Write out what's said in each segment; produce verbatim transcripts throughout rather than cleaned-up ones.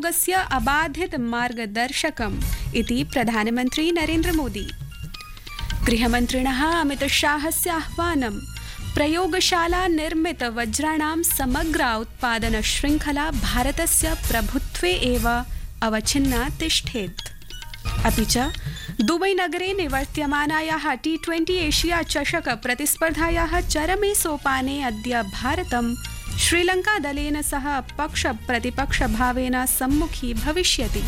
सहयोगस्य अबाधित मार्गदर्शकम् इति प्रधानमन्त्री नरेन्द्र मोदी। गृहमन्त्रिणः अमितशाहस्य आह्वानं प्रयोगशाला निर्मित वज्राणां समग्रा उत्पादन शृङ्खला भारतस्य प्रभुत्वे एव अवच्छिन्ना तिष्ठेत्। अपि च दुबई नगरे निवर्त्यमानायाः टी ट्वेंटी एशिया चषक प्रतिस्पर्धायाः चरमे सोपाने अद्य भारतं श्रीलंका दलेन सह पक्ष प्रतिपक्ष भावेन सम्मुखी भविष्यति।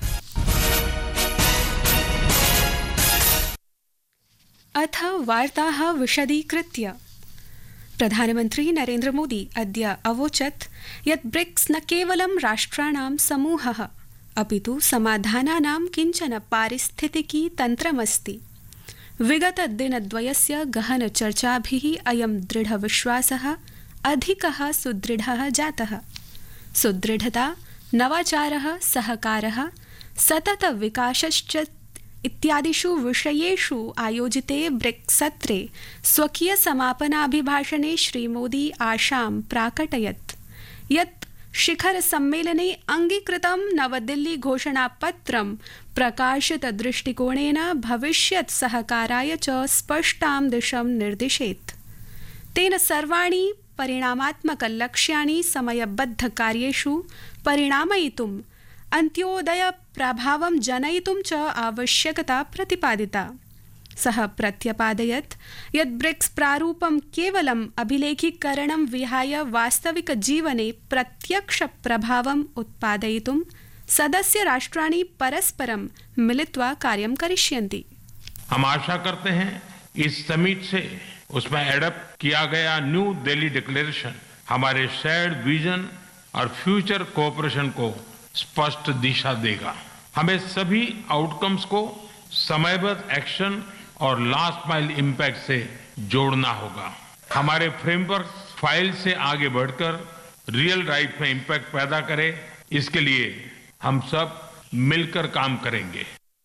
अथ वार्ताः विशदीकृत्य। प्रधानमन्त्री नरेन्द्र मोदी अद्य अवोचत् यत् ब्रिक्स न केवलं राष्ट्राणां समूहः अपितु समाधानानां किञ्चन पारिस्थितिकी तन्त्रमस्ति। विगत दिनद्वयस्य गहन चर्चाभिः अयं दृढविश्वासः अधिकः सुदृढः जातः। सुदृढता, नवाचारः, सहकारः, सतत विकासश्च इत्यादिषु विषयेषु आयोजिते ब्रिक्स सत्रे स्वकीय समापनाभिभाषणे श्रीमोदी आशां प्राकटयत् यत् शिखर सम्मेलने अंगीकृतं नवदिल्ली घोषणापत्रं प्रकाशित दृष्टिकोणेन भविष्यत् सहकाराय च स्पष्टां दिशं निर्दिशेत्। तेन सर्वाणि परिणामात्मक लक्ष्याणि समयबद्ध कार्येषु परिणामयितुं अन्त्योदय प्रभावं जनयितुं च आवश्यकता प्रतिपादिता। सः प्रत्यपादयत् यत् ब्रिक्स प्रारूपं केवलम् अभिलेखीकरणं विहाय वास्तविक जीवने प्रत्यक्ष प्रभावम् उत्पादयितुं सदस्य राष्ट्राणि परस्परं मिलित्वा कार्यं करिष्यन्ति। हम आशा करते हैं इस समिट से उसमें एडप्ट किया गया न्यू दिल्ली डिक्लेरेशन हमारे शेयर्ड विजन और फ्यूचर कोऑपरेशन को स्पष्ट दिशा देगा। हमें सभी आउटकम्स को समयबद्ध एक्शन और लास्ट माइल इम्पैक्ट से जोड़ना होगा। हमारे फ्रेमवर्क फाइल से आगे बढ़कर रियल लाइफ में इम्पैक्ट पैदा करे, इसके लिए हम सब मिलकर काम करेंगे।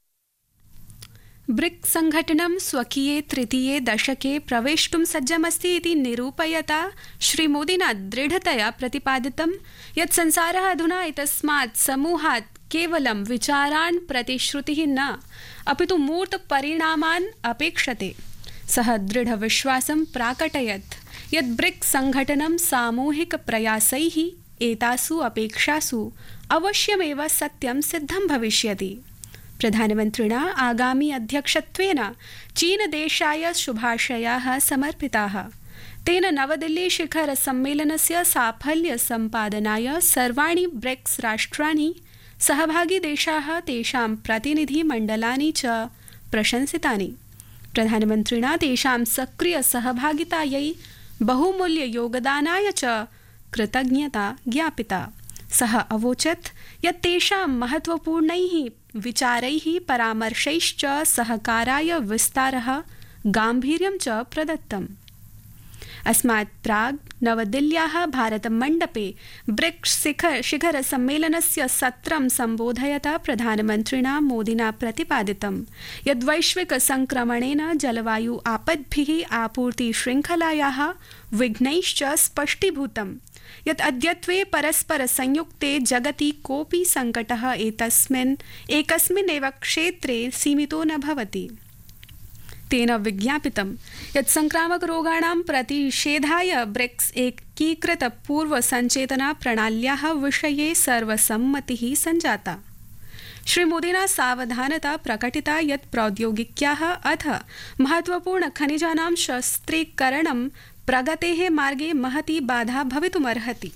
ब्रिक्स संघटनं स्वकीये तृतीये दशके प्रवेष्टुं सज्जमस्ति इति निरूपयता श्रीमोदिना दृढतया प्रतिपादितं यत् संसारः अधुना एतस्मात् समूहात् केवलं विचारान् प्रतिश्रुतिः न अपितु मूर्त परिणामान् अपेक्षते। सः दृढविश्वासं प्राकटयत् यत् ब्रिक्स संघटनं सामूहिक प्रयासैः एतासु अपेक्षासु अवश्यमेव सत्यं सिद्धं भविष्यति। प्रधानमन्त्रिणा आगामी अध्यक्षत्वेन चीनदेशाय शुभाशयाः समर्पिताः। तेन नवदिल्ली शिखर सम्मेलनस्य साफल्य सम्पादनाय सर्वाणि ब्रिक्स राष्ट्राणि सहभागी देशाः तेषां प्रतिनिधिमण्डलानि च प्रशंसितानि। प्रधानमन्त्रिणा तेषां सक्रिय सहभागितायै बहुमूल्य योगदानाय च कृतज्ञता ज्ञापिता। सः अवोचत् यत् तेषां महत्वपूर्णैः विचारैः परामर्शैश्च सहकाराय विस्तारः गाम्भीर्यं च प्रदत्तम्। अस्मात् प्राग् नवदिल्ल्याः भारतमण्डपे ब्रिक्स शिखर शिखर सम्मेलनस्य सत्रं सम्बोधयता प्रधानमन्त्रिणा मोदिना प्रतिपादितं यद् वैश्विक संक्रमणेन जलवायु आपद्भिः आपूर्ति शृङ्खलायाः विघ्नैश्च स्पष्टीभूतं यत् अद्यत्वे परस्पर संयुक्ते जगति कोऽपि सङ्कटः एतस्मिन् एकस्मिन्नेव क्षेत्रे सीमितो न भवति। तेन विज्ञापितं यत् संक्रामक रोगाणां प्रतिषेधाय ब्रिक्स एकीकृत पूर्व संचेतना प्रणाल्याः विषये सर्वसम्मतिः सञ्जाता। श्रीमोदिना सावधानता प्रकटिता यत् प्रौद्योगिक्याः अथ महत्वपूर्ण खनिजानां शस्त्रीकरणं प्रगतेः मार्गे महती बाधा भवितुमर्हति।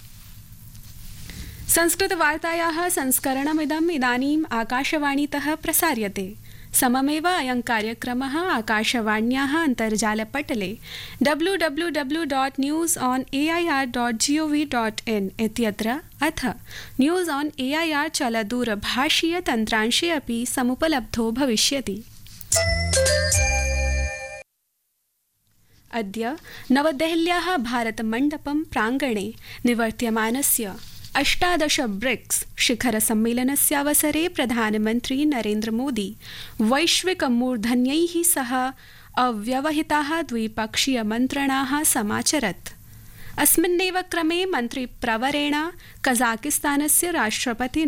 संस्कृतवार्तायाः संस्करणमिदम् इदानीम् आकाशवाणीतः प्रसार्यते। सममेव अयं कार्यक्रमः आकाशवाण्याः अन्तर्जालपटले W W W dot news on A I R dot ji O V dot in इत्यत्र अथ news on A I R चलदूरभाषीयतन्त्रांशे अपि समुपलब्धो भविष्यति। अद्य नवदेहल्याः भारतमण्डपं प्राङ्गणे निवर्त्यमानस्य अष्टादश ब्रिक्स शिखर सम्मेलनस्य अवसरे प्रधानमन्त्री नरेन्द्र मोदी वैश्विक मूर्धन्यैः सह अव्यवहिताः द्विपक्षीय मन्त्रणाः समाचरत्। अस्मिन्नेव क्रमे मन्त्रिप्रवरेण कजाकिस्तानस्य राष्ट्रपतिना